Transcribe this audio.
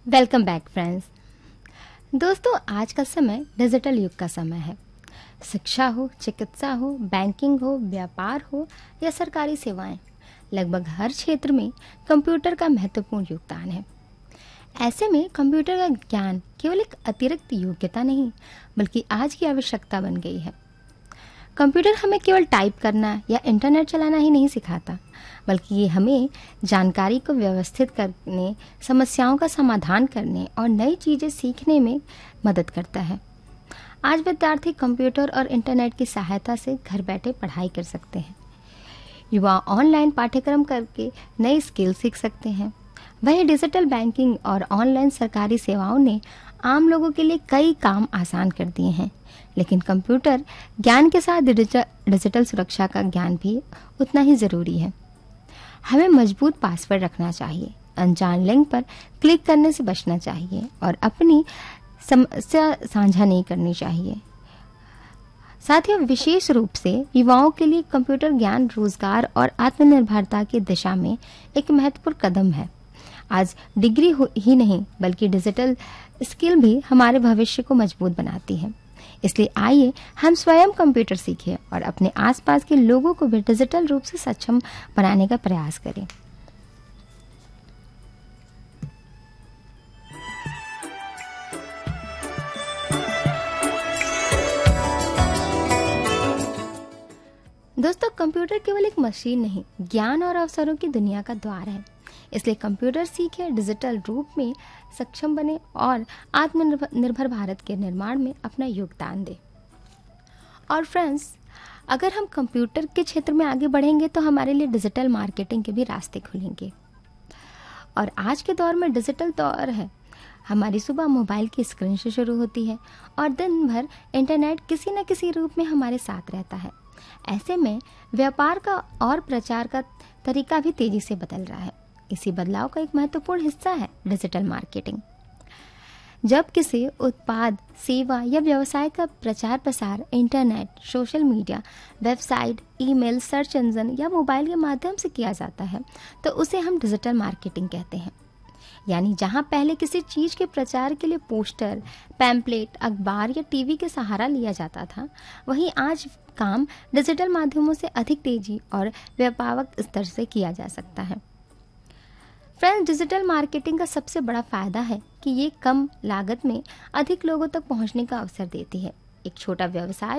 Welcome back friends. दोस्तों, आज का समय डिजिटल युग का समय है। शिक्षा हो, चिकित्सा हो, बैंकिंग हो, व्यापार हो या सरकारी सेवाएं, लगभग हर क्षेत्र में कंप्यूटर का महत्वपूर्ण योगदान है। ऐसे में कंप्यूटर का ज्ञान केवल एक अतिरिक्त योग्यता नहीं, बल्कि आज की आवश्यकता बन गई है। कंप्यूटर हमें केवल टाइप करना या इंटरनेट चलाना ही नहीं सिखाता, बल्कि ये हमें जानकारी को व्यवस्थित करने, समस्याओं का समाधान करने और नई चीज़ें सीखने में मदद करता है। आज विद्यार्थी कंप्यूटर और इंटरनेट की सहायता से घर बैठे पढ़ाई कर सकते हैं। युवा ऑनलाइन पाठ्यक्रम करके नई स्किल सीख सकते हैं। वहीं डिजिटल बैंकिंग और ऑनलाइन सरकारी सेवाओं ने आम लोगों के लिए कई काम आसान कर दिए हैं। लेकिन कंप्यूटर ज्ञान के साथ डिजिटल सुरक्षा का ज्ञान भी उतना ही ज़रूरी है। हमें मजबूत पासवर्ड रखना चाहिए, अनजान लिंक पर क्लिक करने से बचना चाहिए और अपनी समस्या साझा नहीं करनी चाहिए। साथ ही विशेष रूप से युवाओं के लिए कंप्यूटर ज्ञान रोजगार और आत्मनिर्भरता की दिशा में एक महत्वपूर्ण कदम है। आज डिग्री ही नहीं, बल्कि डिजिटल स्किल भी हमारे भविष्य को मजबूत बनाती है। इसलिए आइए हम स्वयं कंप्यूटर सीखें और अपने आसपास के लोगों को भी डिजिटल रूप से सक्षम बनाने का प्रयास करें। दोस्तों, कंप्यूटर केवल एक मशीन नहीं, ज्ञान और अवसरों की दुनिया का द्वार है। इसलिए कंप्यूटर सीखें, डिजिटल रूप में सक्षम बने और आत्मनिर्भर भारत के निर्माण में अपना योगदान दें। और फ्रेंड्स, अगर हम कंप्यूटर के क्षेत्र में आगे बढ़ेंगे तो हमारे लिए डिजिटल मार्केटिंग के भी रास्ते खुलेंगे। और आज के दौर में डिजिटल दौर है। हमारी सुबह मोबाइल की स्क्रीन से शुरू होती है और दिन भर इंटरनेट किसी न किसी रूप में हमारे साथ रहता है। ऐसे में व्यापार का और प्रचार का तरीका भी तेजी से बदल रहा है। इसी बदलाव का एक महत्वपूर्ण हिस्सा है डिजिटल मार्केटिंग। जब किसी उत्पाद, सेवा या व्यवसाय का प्रचार प्रसार internet, social media, website, email, search engine या मोबाइल के माध्यम से किया जाता है तो उसे हम डिजिटल मार्केटिंग कहते हैं। यानी जहां पहले किसी चीज के प्रचार के लिए पोस्टर, पैम्पलेट, अखबार या टीवी के सहारा लिया जाता था, वहीं आज काम डिजिटल माध्यमों से अधिक तेजी और व्यापक स्तर से किया जा सकता है। फ्रेंड्स, डिजिटल मार्केटिंग का सबसे बड़ा फायदा है कि ये कम लागत में अधिक लोगों तक पहुंचने का अवसर देती है। एक छोटा व्यवसाय